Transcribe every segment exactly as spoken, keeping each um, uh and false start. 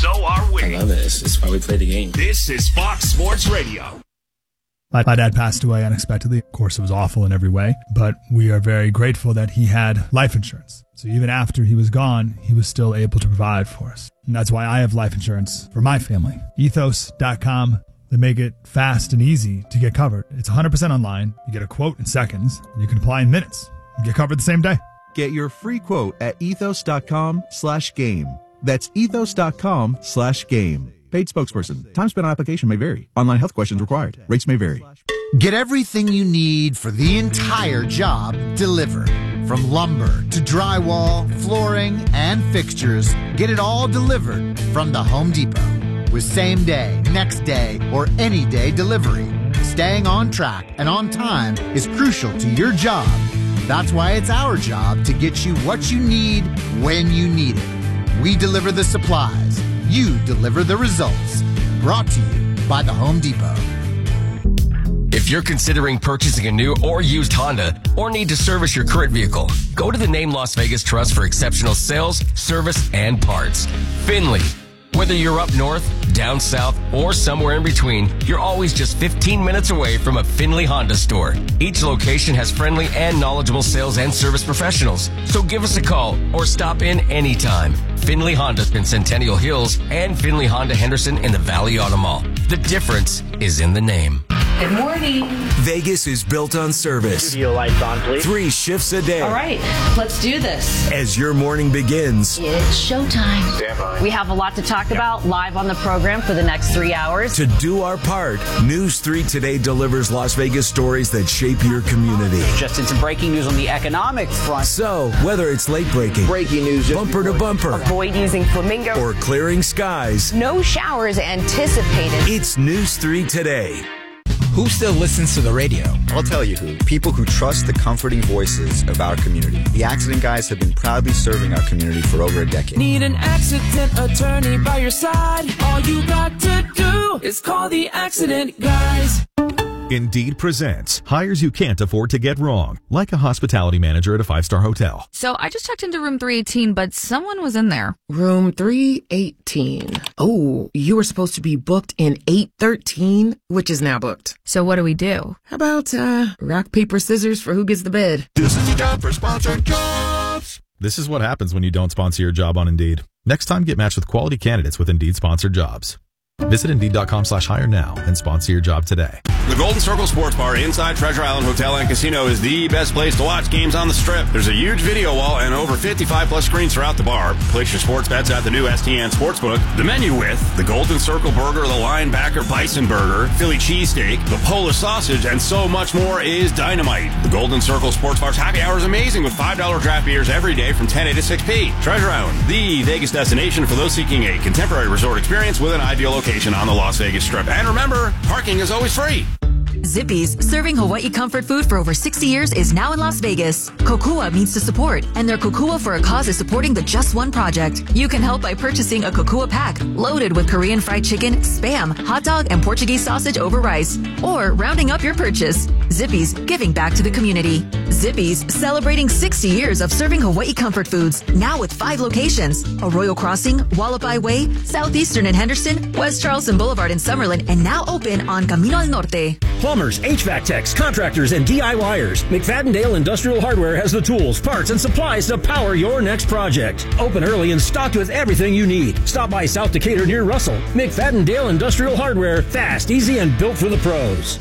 so are we. I love it. It's, it's why we play the game. This is Fox Sports Radio. My, my dad passed away unexpectedly. Of course, it was awful in every way, but we are very grateful that he had life insurance. So even after he was gone, he was still able to provide for us. And that's why I have life insurance for my family. ethos dot com. They make it fast and easy to get covered. It's one hundred percent online. You get a quote in seconds. And you can apply in minutes. You get covered the same day. Get your free quote at ethos dot com slash game. That's ethos dot com slash game. Paid spokesperson. Time spent on application may vary. Online health questions required. Rates may vary. Get everything you need for the entire job delivered. From lumber to drywall, flooring, and fixtures, get it all delivered from the Home Depot. With same day, next day, or any day delivery. Staying on track and on time is crucial to your job. That's why it's our job to get you what you need when you need it. We deliver the supplies. You deliver the results. Brought to you by the Home Depot. If you're considering purchasing a new or used Honda or need to service your current vehicle, go to the Name Las Vegas Trust for exceptional sales, service, and parts. Finley. Whether you're up north, down south, or somewhere in between, you're always just fifteen minutes away from a Finley Honda store. Each location has friendly and knowledgeable sales and service professionals. So give us a call or stop in anytime. Finley Honda in Centennial Hills and Finley Honda Henderson in the Valley Auto Mall. The difference is in the name. Good morning. Vegas is built on service. Studio lights on, please. Three shifts a day. All right, let's do this. As your morning begins. It's showtime. Stand by. We have a lot to talk about live on the program for the next three hours. To do our part, News three Today delivers Las Vegas stories that shape your community. Just in some breaking news on the economic front. So, whether it's late breaking, breaking news, bumper to bumper, avoid using flamingo, or clearing skies, no showers anticipated. It's News three Today. Who still listens to the radio? I'll tell you who. People who trust the comforting voices of our community. The Accident Guys have been proudly serving our community for over a decade. Need an accident attorney by your side? All you got to do is call the Accident Guys. Indeed presents hires you can't afford to get wrong, like a hospitality manager at a five-star hotel. So I just checked into room three eighteen, but someone was in there. Room three eighteen. Oh, you were supposed to be booked in eight thirteen, which is now booked. So what do we do? How about uh, rock, paper, scissors for who gets the bed? This is the job for sponsored jobs. This is what happens when you don't sponsor your job on Indeed. Next time, get matched with quality candidates with Indeed sponsored jobs. Visit Indeed.com slash hire now and sponsor your job today. The Golden Circle Sports Bar inside Treasure Island Hotel and Casino is the best place to watch games on the Strip. There's a huge video wall and over fifty-five plus screens throughout the bar. Place your sports bets at the new S T N Sportsbook. The menu with the Golden Circle Burger, the Linebacker Bison Burger, Philly Cheesesteak, the Polish Sausage, and so much more is dynamite. The Golden Circle Sports Bar's happy hour is amazing with five dollar draft beers every day from ten a to six p. Treasure Island, the Vegas destination for those seeking a contemporary resort experience with an ideal location on the Las Vegas Strip. And remember, parking is always free. Zippy's, serving Hawaii comfort food for over sixty years, is now in Las Vegas. Kokua means to support, and their Kokua for a Cause is supporting the Just One Project. You can help by purchasing a Kokua pack loaded with Korean fried chicken, Spam, hot dog, and Portuguese sausage over rice, or rounding up your purchase. Zippy's, giving back to the community. Zippy's, celebrating sixty years of serving Hawaii comfort foods, now with five locations: Arroyo Crossing, Wallapai Way, Southeastern in Henderson, West Charleston Boulevard in Summerlin, and now open on Camino al Norte. Plumbers, H V A C techs, contractors, and D I Y ers. McFadden-Dale Industrial Hardware has the tools, parts, and supplies to power your next project. Open early and stocked with everything you need. Stop by South Decatur near Russell. McFadden-Dale Industrial Hardware. Fast, easy, and built for the pros.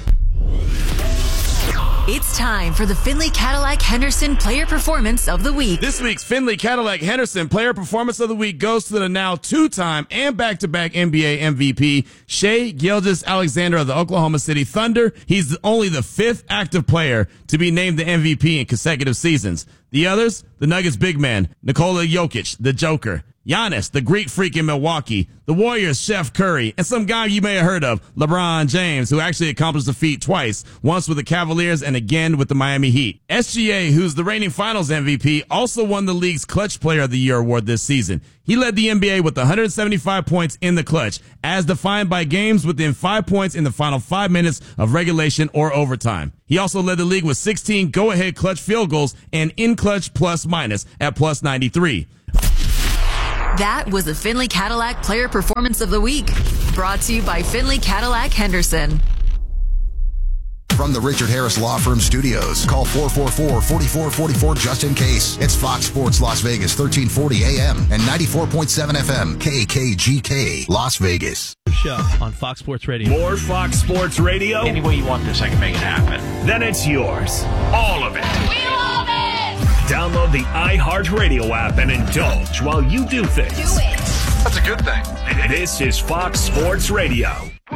It's time for the Finley Cadillac Henderson Player Performance of the Week. This week's Finley Cadillac Henderson Player Performance of the Week goes to the now two-time and back-to-back N B A M V P, Shai Gilgeous-Alexander of the Oklahoma City Thunder. He's only the fifth active player to be named the M V P in consecutive seasons. The others, the Nuggets big man, Nikola Jokic, the Joker, Giannis, the Greek freak in Milwaukee, the Warriors' Chef Curry, and some guy you may have heard of, LeBron James, who actually accomplished the feat twice, once with the Cavaliers and again with the Miami Heat. S G A, who's the reigning Finals M V P, also won the league's Clutch Player of the Year award this season. He led the N B A with one hundred seventy-five points in the clutch, as defined by games within five points in the final five minutes of regulation or overtime. He also led the league with sixteen go-ahead clutch field goals and in-clutch plus minus at plus ninety-three. That was the Finley Cadillac Player Performance of the Week. Brought to you by Finley Cadillac Henderson. From the Richard Harris Law Firm studios, call four four four, four four four four just in case. It's Fox Sports Las Vegas, thirteen forty A M and ninety-four point seven F M, K K G K, Las Vegas. Show on Fox Sports Radio. More Fox Sports Radio? Any way you want this, I can make it happen. Then it's yours. All of it. We love it! Download the iHeartRadio app and indulge while you do things. Do it. That's a good thing. This is Fox Sports Radio.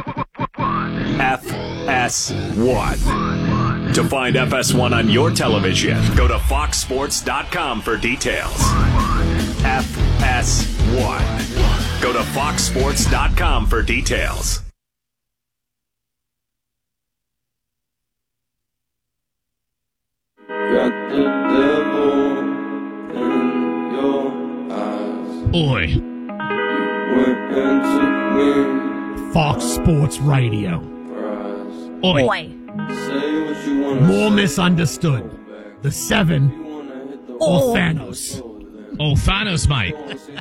F S one. To find F S one on your television, go to fox sports dot com for details. F S one. Go to fox sports dot com for details. Got the devil in your eyes. Oi. You went and took me. Fox Sports Radio. Oi. Oi. Say what you want. More misunderstood. The Seven or Oh. Thanos? Oh, Thanos, mate.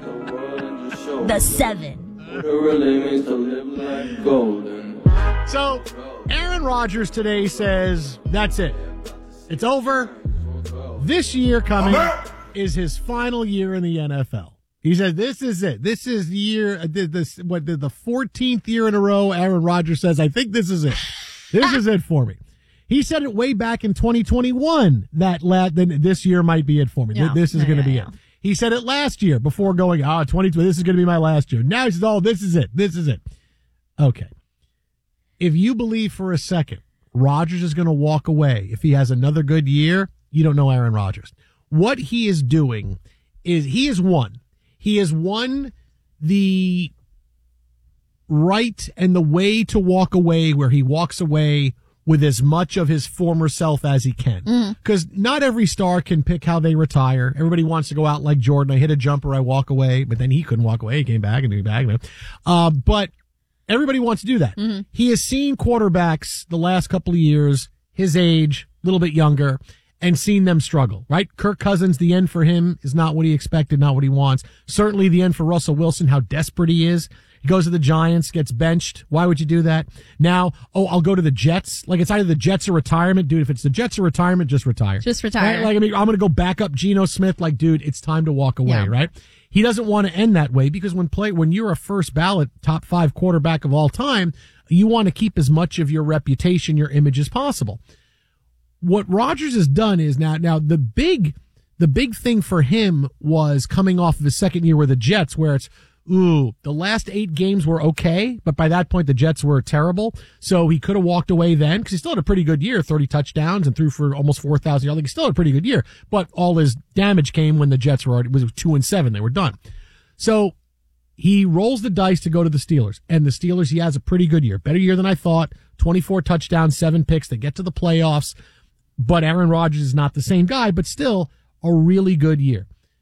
The Seven. What it really means to live like golden. So, Aaron Rodgers today says, that's it. It's over. This year coming is his final year in the N F L. He said, this is it. This is the year, this, what, the fourteenth year in a row, Aaron Rodgers says, I think this is it. This is it for me. He said it way back in twenty twenty-one that la- then this year might be it for me. Yeah. This is Yeah, going to yeah, be yeah. it. He said it last year before going, ah, twenty twenty, this is going to be my last year. Now he says, oh, this is it. This is it. Okay. If you believe for a second Rodgers is going to walk away if he has another good year, you don't know Aaron Rodgers. What he is doing is he has won. He has won the right and the way to walk away where he walks away with as much of his former self as he can. Because mm. not every star can pick how they retire. Everybody wants to go out like Jordan. I hit a jumper, I walk away, but then he couldn't walk away. He came back and came back. Uh, but everybody wants to do that. Mm-hmm. He has seen quarterbacks the last couple of years, his age, a little bit younger, and seen them struggle, right? Kirk Cousins, the end for him is not what he expected, not what he wants. Certainly the end for Russell Wilson, how desperate he is. He goes to the Giants, gets benched. Why would you do that? Now, oh, I'll go to the Jets. Like, it's either the Jets or retirement. Dude, if it's the Jets or retirement, just retire. Just retire. Right? Like, I mean, I'm going to go back up Geno Smith. Like, dude, it's time to walk away, Yeah. right? He doesn't want to end that way because when play, when you're a first ballot top five quarterback of all time, you want to keep as much of your reputation, your image as possible. What Rodgers has done is now, now the big, the big thing for him was coming off of his second year with the Jets, where it's, ooh, the last eight games were okay, but by that point the Jets were terrible. So he could have walked away then because he still had a pretty good year, thirty touchdowns and threw for almost four thousand yards. Like, he still had a pretty good year, but all his damage came when the Jets were already, was two and seven. They were done. So he rolls the dice to go to the Steelers, and the Steelers, he has a pretty good year, better year than I thought. twenty-four touchdowns, seven picks. They get to the playoffs, but Aaron Rodgers is not the same guy, but still a really good year.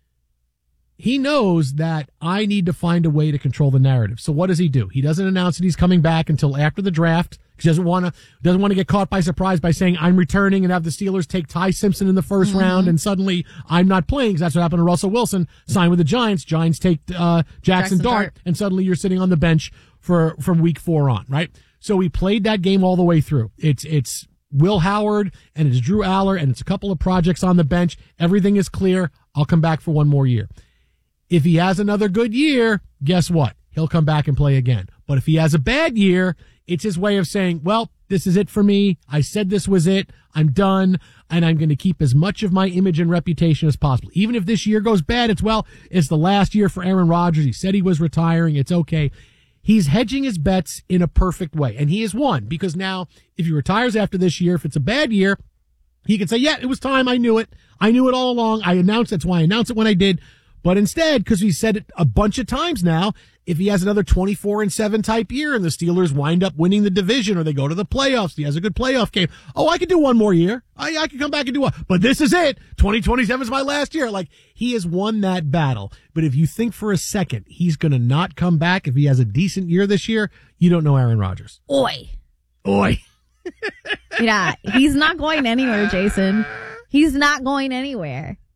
He knows that I need to find a way to control the narrative. So what does he do? He doesn't announce that he's coming back until after the draft. He doesn't want to doesn't want to get caught by surprise by saying I'm returning and have the Steelers take Ty Simpson in the first mm-hmm. round and suddenly I'm not playing, because that's what happened to Russell Wilson. Sign with the Giants. Giants take uh, Jackson, Jackson Dart, Dart, and suddenly you're sitting on the bench for from week four on, right? So he played that game all the way through. It's it's Will Howard and it's Drew Aller and it's a couple of projects on the bench. Everything is clear. I'll come back for one more year. If he has another good year, guess what? He'll come back and play again. But if he has a bad year, it's his way of saying, well, this is it for me. I said this was it. I'm done. And I'm going to keep as much of my image and reputation as possible. Even if this year goes bad, it's, well, it's the last year for Aaron Rodgers. He said he was retiring. It's okay. He's hedging his bets in a perfect way. And he has won, because now if he retires after this year, if it's a bad year, he can say, yeah, it was time. I knew it. I knew it all along. I announced. That's why I announced it when I did. But instead, because we said it a bunch of times now, if he has another twenty-four and seven type year and the Steelers wind up winning the division or they go to the playoffs, he has a good playoff game. Oh, I could do one more year. I, I could come back and do one. But this is it. twenty twenty-seven is my last year. Like, he has won that battle. But if you think for a second he's going to not come back if he has a decent year this year, you don't know Aaron Rodgers. Oi. Oi. Yeah, he's not going anywhere, Jason. He's not going anywhere.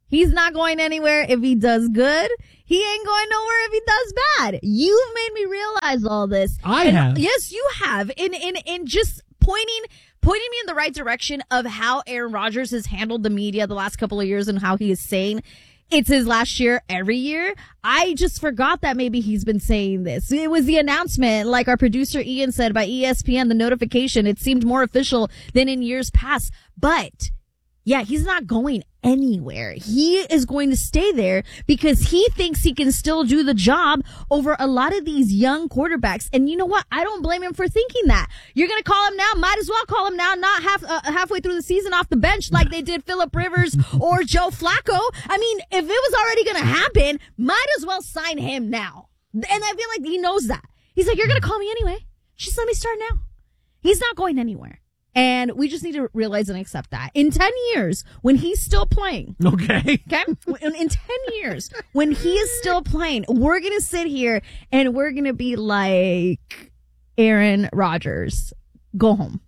He's not going anywhere if he does good. He ain't going nowhere if he does bad. You've made me realize all this. I and have. Yes, you have. In in in just pointing pointing me in the right direction of how Aaron Rodgers has handled the media the last couple of years and how he is saying it's his last year every year. I just forgot that maybe he's been saying this. It was the announcement, like our producer Ian said, by E S P N, the notification. It seemed more official than in years past. But yeah, he's not going anywhere. He is going to stay there because he thinks he can still do the job over a lot of these young quarterbacks. And you know what? I don't blame him for thinking that. You're going to call him now. Might as well call him now, not half uh, halfway through the season off the bench like they did Phillip Rivers or Joe Flacco. I mean, if it was already going to happen, might as well sign him now. And I feel like he knows that. He's like, you're going to call me anyway. Just let me start now. He's not going anywhere. And we just need to realize and accept that. In ten years, when he's still playing. Okay. Okay? In, in ten years, when he is still playing, we're going to sit here and we're going to be like, Aaron Rodgers, go home.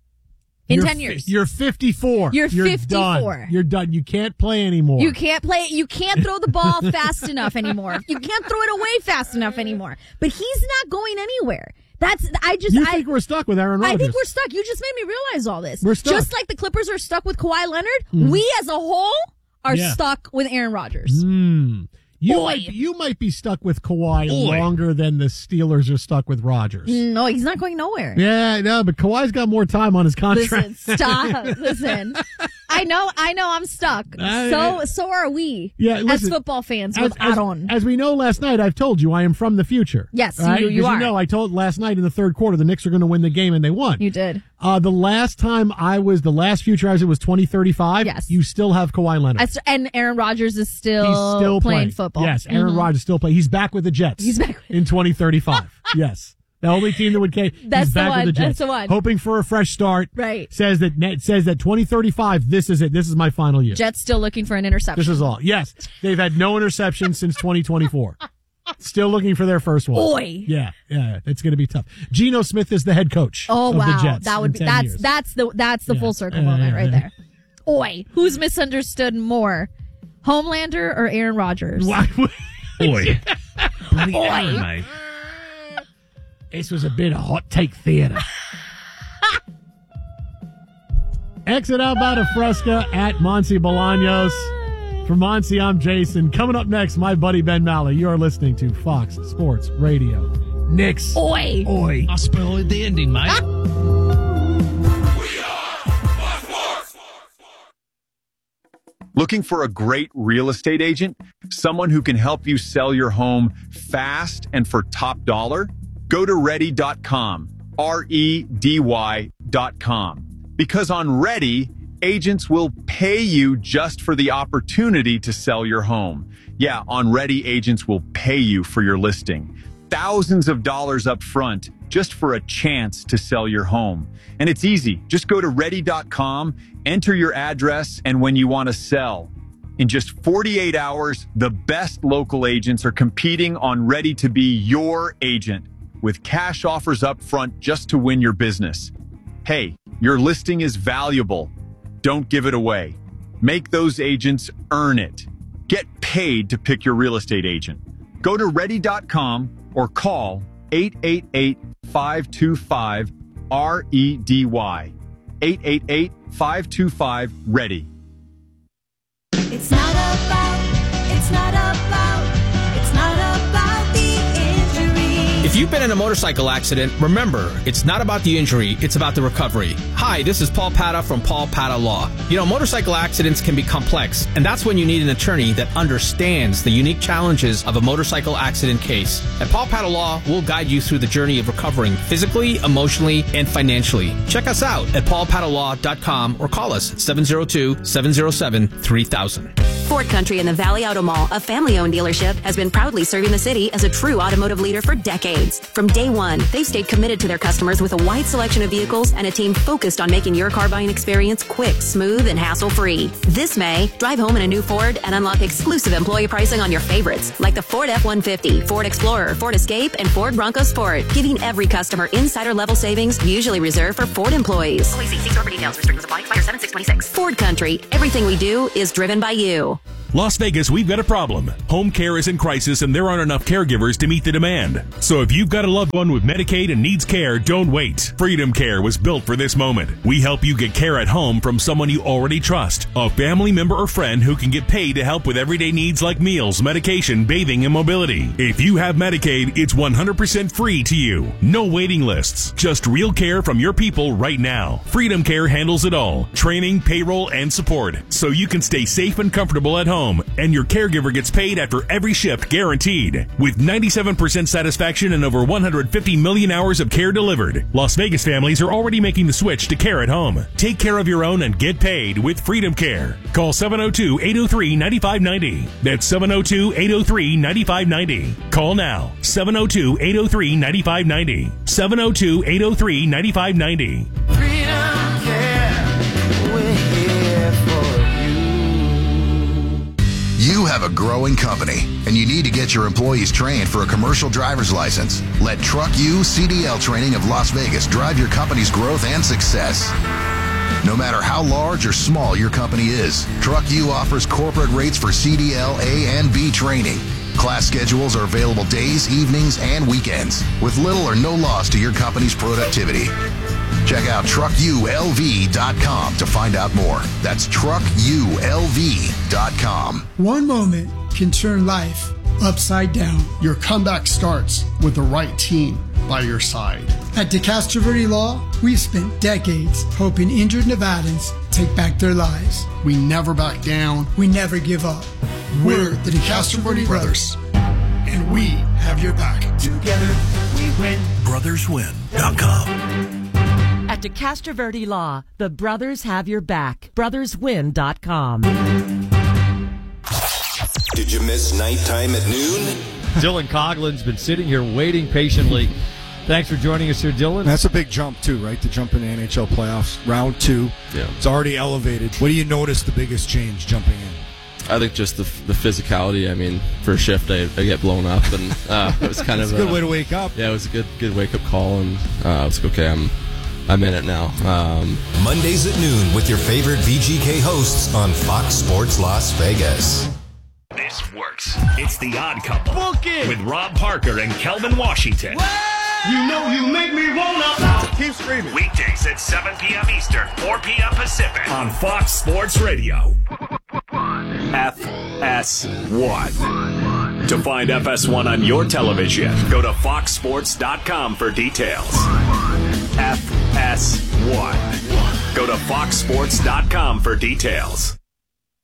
In you're ten years. You're fifty-four. You're, you're fifty-four. Done. You're done. You can't play anymore. You can't play. You can't throw the ball fast enough anymore. You can't throw it away fast enough anymore. But he's not going anywhere. That's, I just, you I think we're stuck with Aaron Rodgers? I think we're stuck. You just made me realize all this. We're stuck. Just like the Clippers are stuck with Kawhi Leonard, Mm. we as a whole are Yeah. stuck with Aaron Rodgers. Mm. You Boy. might, you might be stuck with Kawhi Boy. longer than the Steelers are stuck with Rodgers. No, he's not going nowhere. Yeah, no, but Kawhi's got more time on his contract. Listen, stop. Listen. I know, I know I'm stuck. Uh, So, so are we. Yeah, as listen, football fans as, with as, Aaron. as we know last night, I've told you I am from the future. Yes, you- right? you 'Cause are. You know, I told last night in the third quarter the Knicks are going to win the game, and they won. You did. Uh, the last time I was, the last future I was, it was twenty thirty-five. Yes. You still have Kawhi Leonard. I st- and Aaron Rodgers is still, He's still playing, playing football. Yes, Aaron Mhm. Rodgers still playing. He's back with the Jets. He's back in twenty thirty-five. Yes. The only team that would came. That's he's the back one. with the Jets. That's the one. Hoping for a fresh start. Right. Says that net says that twenty thirty-five, this is it. This is my final year. Jets still looking for an interception. This is all. Yes. They've had no interceptions since twenty twenty-four. Still looking for their first one. Boy. Yeah, yeah, it's going to be tough. Geno Smith is the head coach Oh of wow, the Jets. that would in be ten that's years. that's the that's the Yeah. full circle Uh, moment right uh, there. Oi, who's misunderstood more, Homelander or Aaron Rodgers? Why would- Boy. Bloody Oi. Aaron, mate. This was a bit of hot take theater. Exit out by the Fresca at Monty Bolaños. For Monty, I'm Jason. Coming up next, my buddy Ben Malley. You are listening to Fox Sports Radio. Knicks. Oi. Oi. I spoiled the ending, mate. Looking for a great real estate agent? Someone who can help you sell your home fast and for top dollar? Go to ready dot com, R E D Y dot com. Because on Ready, agents will pay you just for the opportunity to sell your home. Yeah, on Ready, agents will pay you for your listing. Thousands of dollars up front just for a chance to sell your home. And it's easy. Just go to ready dot com, enter your address, and when you want to sell. In just forty-eight hours, the best local agents are competing on Ready to be your agent with cash offers up front just to win your business. Hey, your listing is valuable. Don't give it away. Make those agents earn it. Get paid to pick your real estate agent. Go to ready dot com or call eight eight eight, five two five, R E D Y. eight eight eight, five two five, READY. It's not about, it's not about, it's not about the injury. If you've been in a motorcycle accident, remember, it's not about the injury, it's about the recovery. Hi, this is Paul Pata from Paul Pata Law. You know, motorcycle accidents can be complex, and that's when you need an attorney that understands the unique challenges of a motorcycle accident case. At Paul Pata Law, we'll guide you through the journey of recovering physically, emotionally, and financially. Check us out at paul pata law dot com or call us at seven zero two, seven zero seven, three thousand. Ford Country in the Valley Auto Mall, a family-owned dealership, has been proudly serving the city as a true automotive leader for decades. From day one, they've stayed committed to their customers with a wide selection of vehicles and a team focused on making your car buying experience quick, smooth, and hassle-free. This May, drive home in a new Ford and unlock exclusive employee pricing on your favorites, like the Ford F one fifty, Ford Explorer, Ford Escape, and Ford Bronco Sport, giving every customer insider-level savings usually reserved for Ford employees. Always see store for details. Restrictions apply. Expire seven six twenty-six. Ford Country. Everything we do is driven by you. Las Vegas, we've got a problem. Home care is in crisis and there aren't enough caregivers to meet the demand. So if you've got a loved one with Medicaid and needs care, don't wait. Freedom Care was built for this moment. We help you get care at home from someone you already trust, a family member or friend who can get paid to help with everyday needs like meals, medication, bathing, and mobility. If you have Medicaid, it's one hundred percent free to you. No waiting lists, just real care from your people right now. Freedom Care handles it all. Training, payroll, and support. So you can stay safe and comfortable at home. And your caregiver gets paid after every shift, guaranteed. With ninety-seven percent satisfaction and over one hundred fifty million hours of care delivered, Las Vegas families are already making the switch to care at home. Take care of your own and get paid with Freedom Care. Call seven oh two, eight oh three, nine five nine oh. That's seven oh two, eight oh three, nine five nine oh. Call now. seven oh two, eight oh three, nine five nine oh. seven oh two, eight oh three, nine five nine oh. Freedom Care, we're here for you. You have a growing company, and you need to get your employees trained for a commercial driver's license. Let Truck U C D L Training of Las Vegas drive your company's growth and success. No matter how large or small your company is, Truck U offers corporate rates for C D L A and B training. Class schedules are available days, evenings, and weekends, with little or no loss to your company's productivity. Check out truck U L V dot com to find out more. That's truck U L V dot com. One moment can turn life upside down. Your comeback starts with the right team by your side. At DeCastro Verde Law, we've spent decades helping injured Nevadans take back their lives. We never back down. We never give up. We're the DeCastro Verde Brothers, and we have your back. Together we win. brothers win dot com. At DeCastro Verde Law, the brothers have your back. brothers win dot com. Did you miss nighttime at noon? Dylan Coughlin's been sitting here waiting patiently. Thanks for joining us here, Dylan. That's a big jump, too, right? To jump in the N H L playoffs. Round two. Yeah. It's already elevated. What do you notice the biggest change jumping in? I think just the the physicality. I mean, for a shift, I, I get blown up, and uh, it was kind It's of a good way to wake up. Yeah, it was a good good wake up call, and uh, I was like, okay, I'm I'm in it now. Um, Mondays at noon with your favorite V G K hosts on Fox Sports Las Vegas. This works. It's The Odd Couple. Book it! With Rob Parker and Kelvin Washington. You know you make me wanna keep screaming. Weekdays at seven p.m. Eastern, four p.m. Pacific on Fox Sports Radio. F S one. To find F S one on your television, go to fox sports dot com for details. F S one. Go to fox sports dot com for details.